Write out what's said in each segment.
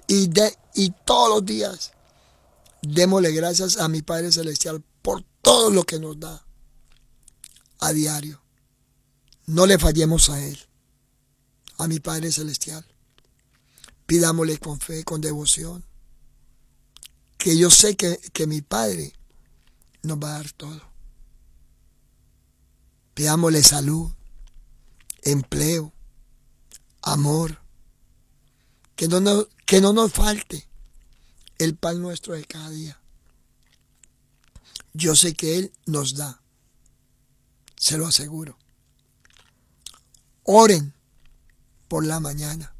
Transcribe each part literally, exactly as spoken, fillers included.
Y, de, y todos los días démosle gracias a mi Padre Celestial por todo lo que nos da a diario. No le fallemos a Él, a mi Padre Celestial. Pidámosle con fe, con devoción, que yo sé que, que mi Padre nos va a dar todo. Pidámosle salud, empleo, amor, que no, nos, que no nos falte el pan nuestro de cada día. Yo sé que Él nos da, se lo aseguro. Oren por la mañana.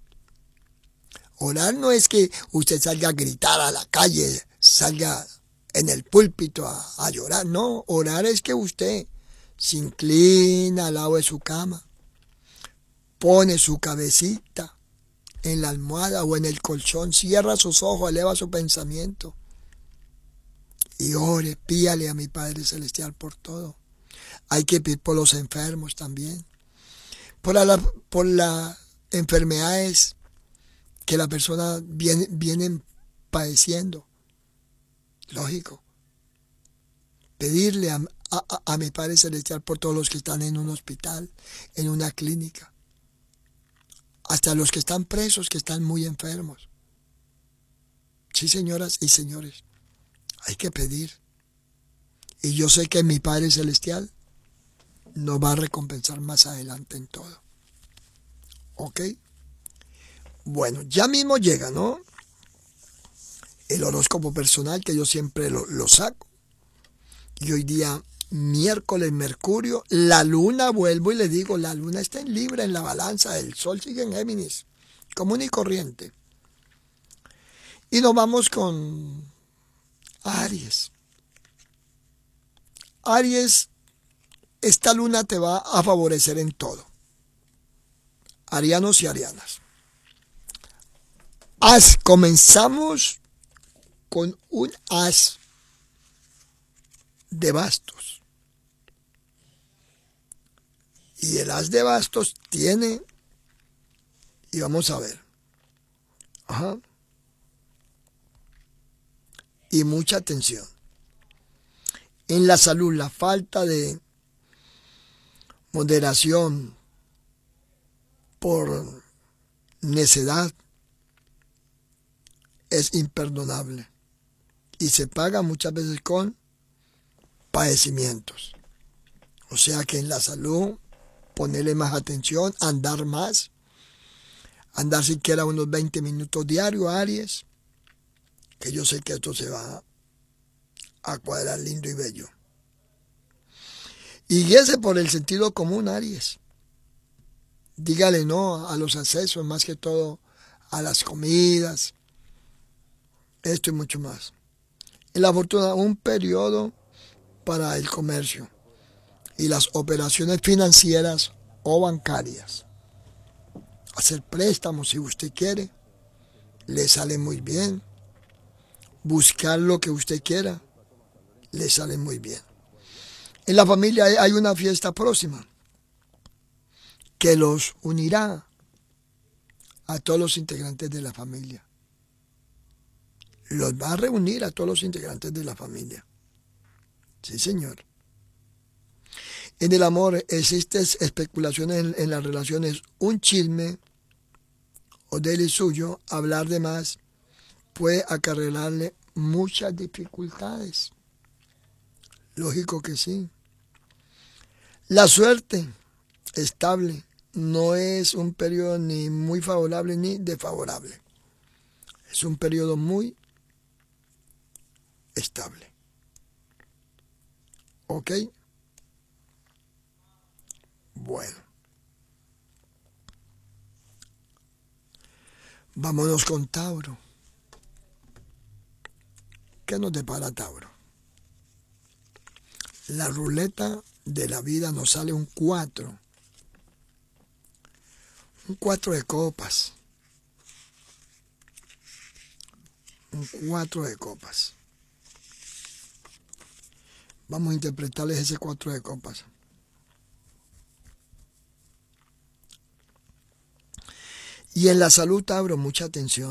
Orar no es que usted salga a gritar a la calle, salga en el púlpito a, a llorar. No, orar es que usted se inclina al lado de su cama, pone su cabecita en la almohada o en el colchón, cierra sus ojos, eleva su pensamiento y ore, pídale a mi Padre Celestial por todo. Hay que pedir por los enfermos también, por las por la enfermedades que la persona viene, vienen padeciendo. Lógico. Pedirle a, a, a mi Padre Celestial por todos los que están en un hospital, en una clínica. Hasta los que están presos, que están muy enfermos. Sí, señoras y señores, hay que pedir. Y yo sé que mi Padre Celestial nos va a recompensar más adelante en todo. ¿Ok? Bueno, ya mismo llega, ¿no? El horóscopo personal que yo siempre lo, lo saco. Y hoy día, miércoles, Mercurio, la luna, vuelvo y le digo, la luna está en Libra, en la balanza, el sol sigue en Géminis, común y corriente. Y nos vamos con Aries. Aries, esta luna te va a favorecer en todo. Arianos y arianas. As, comenzamos con un as de bastos. Y el as de bastos tiene, y vamos a ver, ajá, y mucha atención. En la salud, la falta de moderación por necedad es imperdonable y se paga muchas veces con padecimientos. O sea que en la salud, ponerle más atención, andar más, andar siquiera unos veinte minutos diarios, Aries, que yo sé que esto se va a cuadrar lindo y bello. Y guíese por el sentido común, Aries. Dígale no a los accesos, más que todo a las comidas, esto y mucho más. En la fortuna, un periodo para el comercio y las operaciones financieras o bancarias. Hacer préstamos si usted quiere, le sale muy bien. Buscar lo que usted quiera, le sale muy bien. En la familia hay una fiesta próxima que los unirá a todos los integrantes de la familia. Los va a reunir a todos los integrantes de la familia. Sí, señor. En el amor existen especulaciones en, en las relaciones. Un chisme o de él y suyo, hablar de más, puede acarrearle muchas dificultades. Lógico que sí. La suerte estable no es un periodo ni muy favorable ni desfavorable. Es un periodo muy estable. ¿Ok? Bueno. Vámonos con Tauro. ¿Qué nos depara Tauro? La ruleta de la vida nos sale un cuatro. Un cuatro de copas. Un cuatro de copas. Vamos a interpretarles ese cuatro de copas. Y en la salud, Tauro, mucha atención.